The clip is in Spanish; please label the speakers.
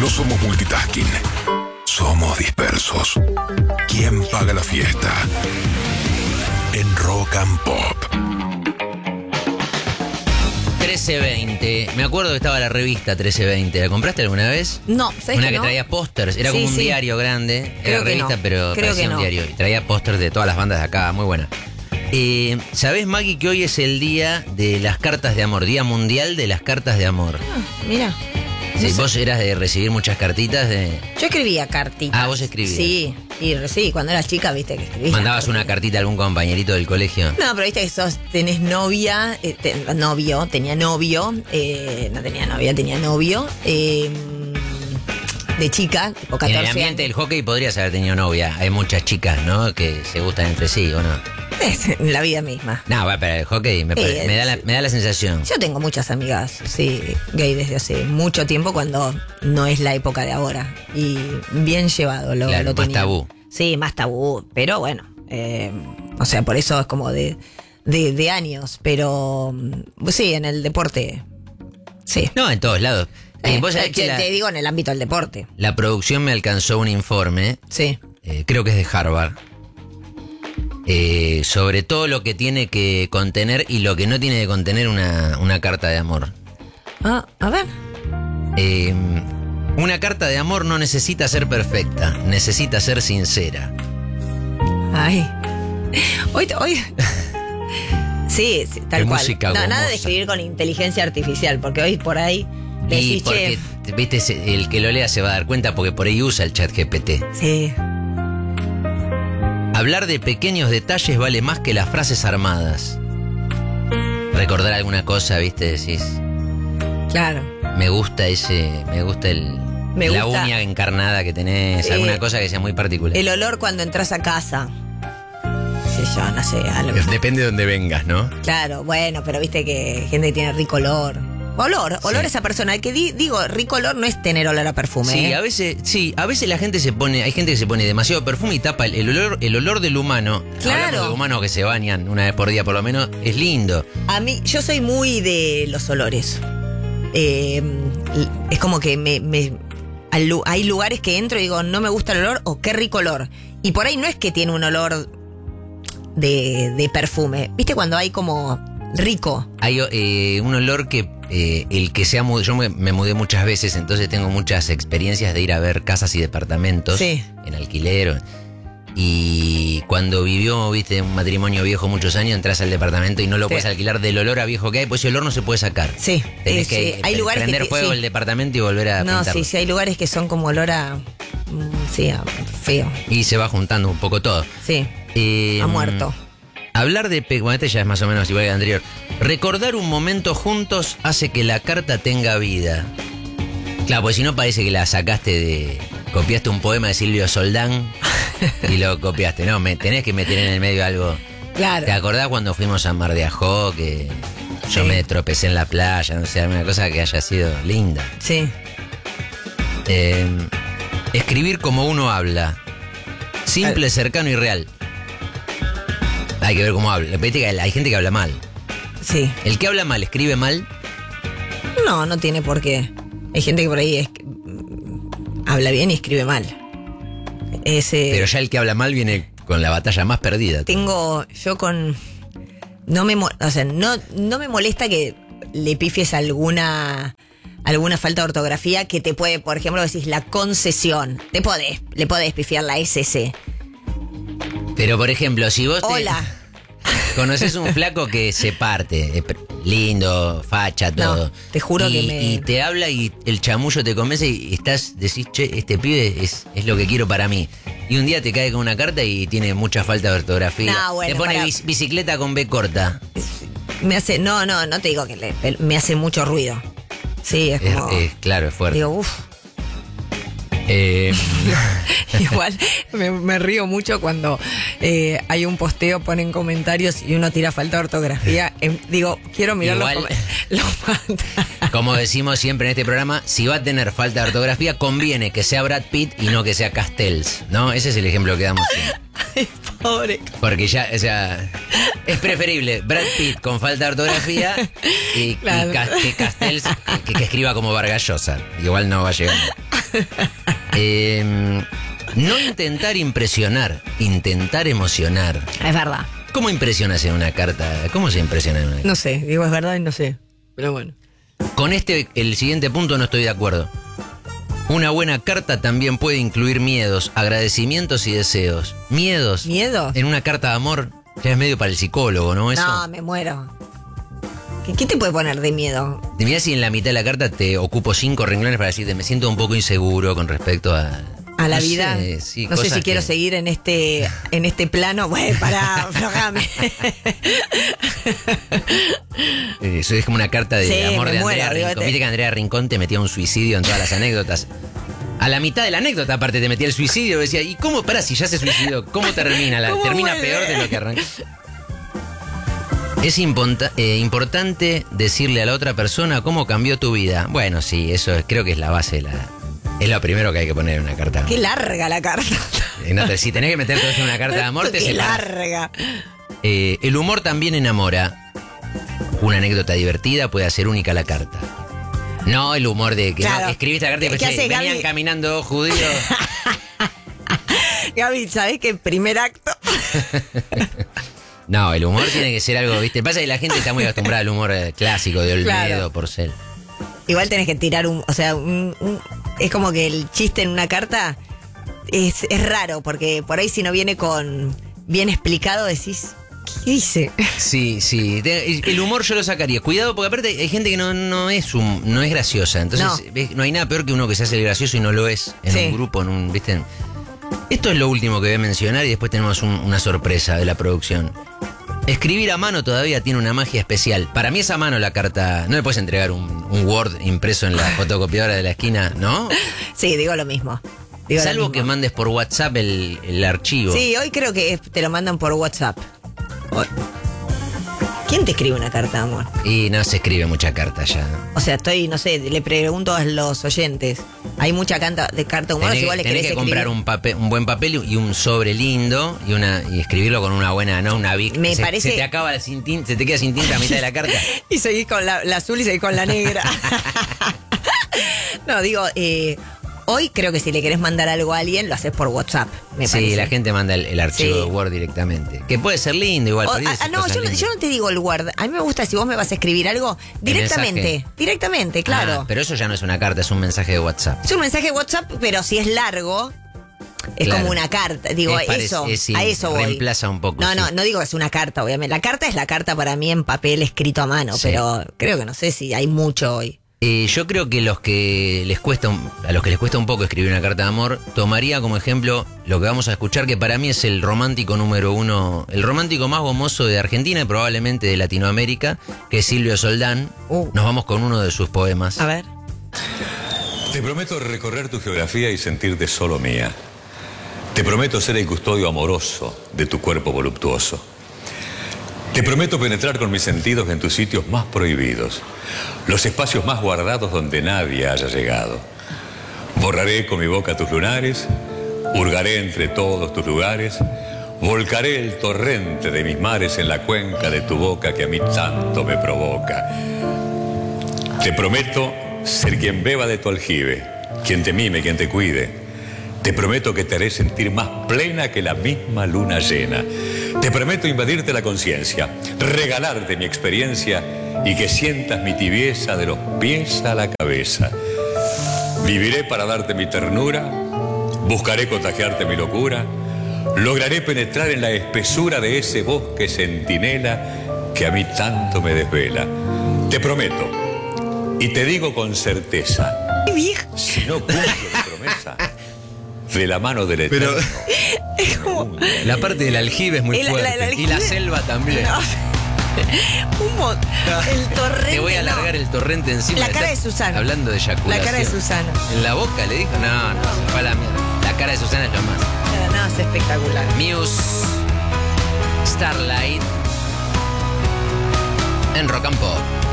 Speaker 1: No somos multitasking. Somos dispersos. ¿Quién paga la fiesta? En Rock and Pop.
Speaker 2: 1320. Me acuerdo que estaba la revista 1320. ¿La compraste alguna vez?
Speaker 3: No, ¿sabes
Speaker 2: Una
Speaker 3: que
Speaker 2: que
Speaker 3: no?
Speaker 2: traía pósters. Era
Speaker 3: Sí,
Speaker 2: como un
Speaker 3: sí.
Speaker 2: diario grande.
Speaker 3: Creo
Speaker 2: Era
Speaker 3: que
Speaker 2: revista,
Speaker 3: no.
Speaker 2: pero
Speaker 3: Creo
Speaker 2: parecía
Speaker 3: que
Speaker 2: un
Speaker 3: no.
Speaker 2: diario. Y traía pósters de todas las bandas de acá. Muy buena. ¿Sabés, Maggie, que hoy es el día de las cartas de amor? Día mundial de las cartas de amor.
Speaker 3: Mira.
Speaker 2: Sí,
Speaker 3: No sé.
Speaker 2: vos eras de recibir muchas cartitas de...
Speaker 3: Yo escribía cartitas.
Speaker 2: Ah, vos escribías.
Speaker 3: Sí, sí, cuando eras chica, viste que escribías.
Speaker 2: ¿Mandabas una cartita a algún compañerito del colegio?
Speaker 3: No, pero viste que tenés novia, tenía novio, no tenía novia, tenía novio, de chica, tipo 14
Speaker 2: En el ambiente del
Speaker 3: años.
Speaker 2: hockey podrías haber tenido novia. Hay muchas chicas, ¿no? Que se gustan entre sí, ¿o no?
Speaker 3: Es en la vida misma.
Speaker 2: No, bueno, pero el hockey me da la sensación.
Speaker 3: Yo tengo muchas amigas, sí, gay desde hace mucho tiempo cuando no es la época de ahora. Y bien llevado lo
Speaker 2: Claro, más
Speaker 3: tenía.
Speaker 2: tabú.
Speaker 3: Sí, más tabú, pero bueno. O sea, por eso es como de años. Pero sí, en el deporte, sí.
Speaker 2: No, en todos lados. Vos sabés que
Speaker 3: te digo en el ámbito del deporte.
Speaker 2: la producción me alcanzó un informe,
Speaker 3: Sí.
Speaker 2: creo que es de Harvard, sobre todo lo que tiene que contener y lo que no tiene que contener una carta de amor.
Speaker 3: Ah, a ver.
Speaker 2: Una carta de amor no necesita ser perfecta, necesita ser sincera.
Speaker 3: Ay. Hoy. Sí, tal
Speaker 2: Qué
Speaker 3: cual.
Speaker 2: música
Speaker 3: No, nada
Speaker 2: gomosa.
Speaker 3: de escribir con inteligencia artificial, porque hoy por ahí le
Speaker 2: Y
Speaker 3: decís,
Speaker 2: porque,
Speaker 3: che,
Speaker 2: viste, el que lo lea se va a dar cuenta porque por ahí usa el chat GPT.
Speaker 3: sí.
Speaker 2: Hablar de pequeños detalles vale más que las frases armadas. Recordar alguna cosa, viste, decís,
Speaker 3: Claro.
Speaker 2: me gusta la
Speaker 3: gusta.
Speaker 2: uña encarnada que tenés, alguna cosa que sea muy particular.
Speaker 3: El olor cuando entras a casa. Sí, yo no sé, algo.
Speaker 2: Depende de dónde vengas, ¿no?
Speaker 3: Claro, bueno, pero viste que hay gente que tiene rico olor. Olor
Speaker 2: Sí.
Speaker 3: a esa persona. El que digo, rico olor no es tener olor a perfume.
Speaker 2: Sí,
Speaker 3: ¿eh?
Speaker 2: a veces la gente hay gente que se pone demasiado perfume y tapa el olor del humano.
Speaker 3: Claro.
Speaker 2: Hablamos de humanos que se bañan una vez por día por lo menos, es lindo.
Speaker 3: A mí, yo soy muy de los olores. Es como que hay lugares que entro y digo, no me gusta el olor o qué rico olor. Y por ahí no es que tiene un olor de perfume. ¿Viste cuando hay como rico?
Speaker 2: Hay un olor que el que sea yo me mudé muchas veces, entonces tengo muchas experiencias de ir a ver casas y departamentos
Speaker 3: Sí.
Speaker 2: en alquiler. Y cuando vivió, viste, un matrimonio viejo muchos años, entras al departamento y no lo
Speaker 3: Sí.
Speaker 2: puedes alquilar del olor a viejo que hay, pues ese olor no se puede sacar.
Speaker 3: Sí.
Speaker 2: Tenés
Speaker 3: Sí.
Speaker 2: que
Speaker 3: Hay lugares
Speaker 2: prender
Speaker 3: que
Speaker 2: fuego
Speaker 3: sí.
Speaker 2: el departamento y volver a
Speaker 3: No,
Speaker 2: pintarlo.
Speaker 3: sí, hay lugares que son como olor a feo.
Speaker 2: Y se va juntando un poco todo.
Speaker 3: Sí. Ha muerto.
Speaker 2: Hablar de... Bueno, este ya es más o menos igual que el anterior. Recordar un momento juntos hace que la carta tenga vida. Claro, porque si no parece que la sacaste copiaste un poema de Silvio Soldán y lo copiaste. No, tenés que meter en el medio algo.
Speaker 3: Claro.
Speaker 2: ¿Te acordás cuando fuimos a Mar de Ajó que yo
Speaker 3: Sí.
Speaker 2: me tropecé en la playa? No sé, alguna cosa que haya sido linda.
Speaker 3: Sí.
Speaker 2: Escribir como uno habla. Simple, cercano y real. Hay que ver cómo habla. Viste que hay gente que habla mal.
Speaker 3: Sí.
Speaker 2: El que habla mal, escribe mal.
Speaker 3: No tiene por qué. Hay gente que por ahí habla bien y escribe mal.
Speaker 2: Pero ya el que habla mal viene con la batalla más perdida.
Speaker 3: No me molesta que le pifies alguna falta de ortografía que te puede, por ejemplo, decís la concesión. Le podés pifiar la SC.
Speaker 2: Pero por ejemplo, si vos
Speaker 3: Hola.
Speaker 2: conoces un flaco que se parte, lindo, facha, todo.
Speaker 3: No, te juro que
Speaker 2: y te habla y el chamullo te convence y decís, che, este pibe es lo que quiero para mí. Y un día te cae con una carta y tiene mucha falta de ortografía.
Speaker 3: No, bueno,
Speaker 2: te pone
Speaker 3: pará.
Speaker 2: bicicleta con B corta.
Speaker 3: Me hace, no te digo que me hace mucho ruido. Sí, es como.
Speaker 2: Claro, es fuerte.
Speaker 3: Digo, uff. Igual me río mucho cuando hay un posteo, ponen comentarios y uno tira falta de ortografía. Digo, quiero mirar
Speaker 2: Igual,
Speaker 3: los comentarios.
Speaker 2: como decimos siempre en este programa, si va a tener falta de ortografía, conviene que sea Brad Pitt y no que sea Castells, ¿no? Ese es el ejemplo que damos siempre.
Speaker 3: Ay, pobre.
Speaker 2: Porque ya, o sea, es preferible Brad Pitt con falta de ortografía y
Speaker 3: Claro.
Speaker 2: que Castells que escriba como Vargas Llosa. Igual no va a llegar. No intentar impresionar, intentar emocionar.
Speaker 3: Es verdad.
Speaker 2: ¿Cómo impresionas en una carta? ¿Cómo se impresiona en una carta?
Speaker 3: No sé, digo es verdad y no sé. Pero bueno.
Speaker 2: Con el siguiente punto no estoy de acuerdo. Una buena carta también puede incluir miedos, agradecimientos y deseos. ¿Miedos?
Speaker 3: ¿Miedos?
Speaker 2: En una carta de amor ya es medio para el psicólogo, ¿no? Eso.
Speaker 3: No, me muero. ¿Qué te puede poner de miedo?
Speaker 2: Te mirás si en la mitad de la carta te ocupo 5 renglones para decirte me siento un poco inseguro con respecto a
Speaker 3: la
Speaker 2: no
Speaker 3: vida.
Speaker 2: Sé, sí,
Speaker 3: no sé si
Speaker 2: cosas
Speaker 3: quiero
Speaker 2: que...
Speaker 3: seguir en este plano. Bueno, pará, aflojame.
Speaker 2: Eso es como una carta de
Speaker 3: Sí,
Speaker 2: amor
Speaker 3: me
Speaker 2: de
Speaker 3: muero,
Speaker 2: Andrea Rincón. Viste que Andrea Rincón te metía un suicidio en todas las anécdotas. A la mitad de la anécdota, aparte, te metía el suicidio. Decía, ¿y cómo? Pará, si ya se suicidó, ¿cómo termina?
Speaker 3: ¿Cómo
Speaker 2: Termina
Speaker 3: vuelve?
Speaker 2: peor de lo que arrancó. Es importante decirle a la otra persona cómo cambió tu vida. Bueno, sí, creo que es la base, es lo primero que hay que poner en una carta.
Speaker 3: Qué larga la carta.
Speaker 2: Si tenés que meter todo eso en una carta de amor, te
Speaker 3: Qué
Speaker 2: separás.
Speaker 3: larga.
Speaker 2: El humor también enamora. Una anécdota divertida puede hacer única la carta. No el humor de que
Speaker 3: Claro.
Speaker 2: no, escribiste la carta y
Speaker 3: ¿Qué
Speaker 2: pensé,
Speaker 3: hace
Speaker 2: venían
Speaker 3: Gaby?
Speaker 2: caminando dos judíos.
Speaker 3: Gaby, ¿sabés qué primer acto?
Speaker 2: No, el humor tiene que ser algo, ¿viste? Pasa que la gente está muy acostumbrada al humor clásico de Olmedo,
Speaker 3: Claro.
Speaker 2: Porcel.
Speaker 3: Igual tenés que tirar es como que el chiste en una carta es raro, porque por ahí si no viene bien explicado decís, ¿qué dice?
Speaker 2: Sí. El humor yo lo sacaría. Cuidado, porque aparte hay gente que no es graciosa. Entonces, no hay nada peor que uno que se hace el gracioso y no lo es en
Speaker 3: Sí.
Speaker 2: un grupo, ¿viste? Esto es lo último que voy a mencionar y después tenemos una sorpresa de la producción. Escribir a mano todavía tiene una magia especial. Para mí es a mano la carta. No le puedes entregar un Word impreso en la fotocopiadora de la esquina, ¿no?
Speaker 3: Sí, digo lo mismo. Digo lo
Speaker 2: Salvo
Speaker 3: mismo.
Speaker 2: que mandes por WhatsApp el archivo.
Speaker 3: Sí, hoy creo que te lo mandan por WhatsApp. ¿Quién te escribe una carta de amor?
Speaker 2: Y no se escribe mucha carta ya.
Speaker 3: O sea, no sé, le pregunto a los oyentes. Hay mucha carta de humor, igual le
Speaker 2: Tenés
Speaker 3: querés
Speaker 2: que comprar
Speaker 3: escribir.
Speaker 2: un buen papel y un sobre lindo y escribirlo con una buena, ¿no? Una Bic.
Speaker 3: Me parece-
Speaker 2: Se te acaba sin tinta, se te queda sin tinta a mitad de la carta.
Speaker 3: Y seguís con la azul y seguís con la negra. No, digo, hoy creo que si le querés mandar algo a alguien, lo haces por WhatsApp, me
Speaker 2: Sí,
Speaker 3: parece.
Speaker 2: la gente manda el archivo
Speaker 3: Sí.
Speaker 2: de Word directamente. Que puede ser lindo igual. por ahí decís
Speaker 3: No,
Speaker 2: cosas
Speaker 3: yo
Speaker 2: lindas.
Speaker 3: no te digo el Word. A mí me gusta si vos me vas a escribir algo directamente.
Speaker 2: mensaje?
Speaker 3: Directamente, claro.
Speaker 2: Ah, pero eso ya no es una carta, es un mensaje de WhatsApp.
Speaker 3: Es un mensaje de WhatsApp, pero si es largo, es
Speaker 2: Claro.
Speaker 3: como una carta. Digo,
Speaker 2: Sí,
Speaker 3: a eso voy.
Speaker 2: reemplaza un poco.
Speaker 3: No,
Speaker 2: sí.
Speaker 3: no digo que es una carta, obviamente. La carta es la carta para mí en papel escrito a mano,
Speaker 2: Sí.
Speaker 3: pero creo que no sé si hay mucho hoy.
Speaker 2: Yo creo que a los que les cuesta un poco escribir una carta de amor, tomaría como ejemplo lo que vamos a escuchar, que para mí es el romántico número 1, el romántico más gomoso de Argentina y probablemente de Latinoamérica, que es Silvio Soldán. Nos vamos con uno de sus poemas.
Speaker 3: A ver.
Speaker 4: Te prometo recorrer tu geografía y sentirte solo mía. Te prometo ser el custodio amoroso de tu cuerpo voluptuoso. Te prometo penetrar con mis sentidos en tus sitios más prohibidos, los espacios más guardados donde nadie haya llegado. Borraré con mi boca tus lunares, hurgaré entre todos tus lugares, volcaré el torrente de mis mares en la cuenca de tu boca que a mí tanto me provoca. Te prometo ser quien beba de tu aljibe, quien te mime, quien te cuide. Te prometo que te haré sentir más plena que la misma luna llena. Te prometo invadirte la conciencia, regalarte mi experiencia y que sientas mi tibieza de los pies a la cabeza. Viviré para darte mi ternura, buscaré contagiarte mi locura, lograré penetrar en la espesura de ese bosque centinela que a mí tanto me desvela. Te prometo, y te digo con certeza, si no cumplo mi promesa, de la mano del Eterno.
Speaker 3: Es como
Speaker 2: La parte del aljibe es muy
Speaker 3: El-
Speaker 2: fuerte.
Speaker 3: el
Speaker 2: Y la
Speaker 3: aljibe-
Speaker 2: selva también.
Speaker 3: el torrente.
Speaker 2: Te voy a alargar
Speaker 3: no.
Speaker 2: el torrente encima.
Speaker 3: La cara de
Speaker 2: Estás
Speaker 3: Susana.
Speaker 2: Hablando de eyaculación.
Speaker 3: La cara de Susana.
Speaker 2: En la boca le dijo, no, se fue a la mierda. La cara de Susana es lo más.
Speaker 3: No, es espectacular.
Speaker 2: Muse, Starlight, en Rock and Pop.